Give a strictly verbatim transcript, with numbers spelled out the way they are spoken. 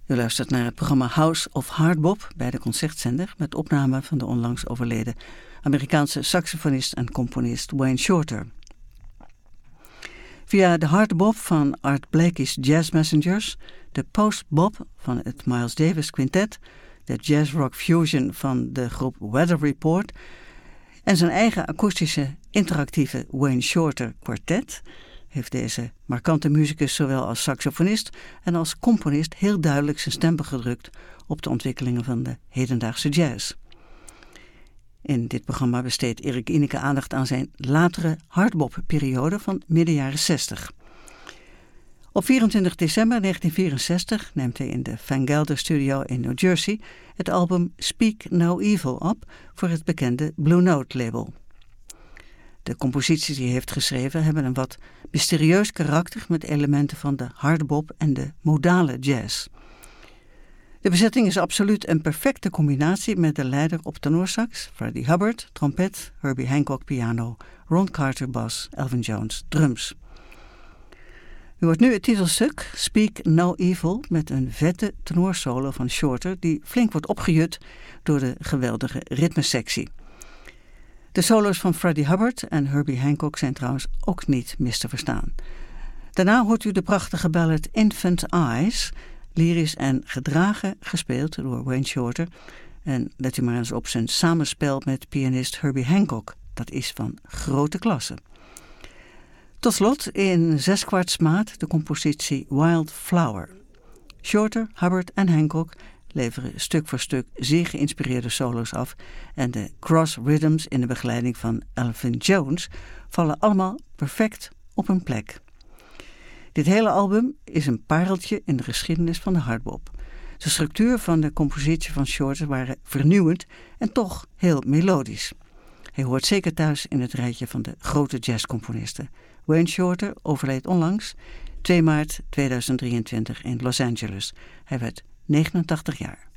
U luistert naar het programma House of Hardbop bij de Concertzender met opname van de onlangs overleden Amerikaanse saxofonist en componist Wayne Shorter. Via de hardbop van Art Blakey's Jazz Messengers, de postbop van het Miles Davis Quintet, de jazz-rock fusion van de groep Weather Report en zijn eigen akoestische interactieve Wayne Shorter Quartet heeft deze markante muzikus zowel als saxofonist en als componist heel duidelijk zijn stem gedrukt op de ontwikkelingen van de hedendaagse jazz. In dit programma besteedt Erik Ineke aandacht aan zijn latere hardbop-periode van midden jaren zestig. Op vierentwintig december negentien vierenzestig neemt hij in de Van Gelder Studio in New Jersey het album Speak No Evil op voor het bekende Blue Note label. De composities die hij heeft geschreven hebben een wat mysterieus karakter met elementen van de hardbop en de modale jazz. De bezetting is absoluut een perfecte combinatie met de leider op tenorsax, Freddie Hubbard, trompet, Herbie Hancock piano, Ron Carter bas, Elvin Jones drums. U hoort nu het titelstuk Speak No Evil met een vette tenorsolo van Shorter die flink wordt opgejut door de geweldige ritmesectie. De solo's van Freddie Hubbard en Herbie Hancock zijn trouwens ook niet mis te verstaan. Daarna hoort u de prachtige ballad Infant Eyes, lyrisch en gedragen gespeeld door Wayne Shorter. En let u maar eens op zijn samenspel met pianist Herbie Hancock. Dat is van grote klasse. Tot slot in zeskwartsmaat de compositie Wild Flower. Shorter, Hubbard en Hancock leveren stuk voor stuk zeer geïnspireerde solo's af en de cross rhythms in de begeleiding van Elvin Jones vallen allemaal perfect op hun plek. Dit hele album is een pareltje in de geschiedenis van de hardbop. De structuur van de compositie van Shorter waren vernieuwend en toch heel melodisch. Hij hoort zeker thuis in het rijtje van de grote jazzcomponisten. Wayne Shorter overleed onlangs, twee maart tweeduizend drieëntwintig in Los Angeles. Hij werd negenentachtig jaar.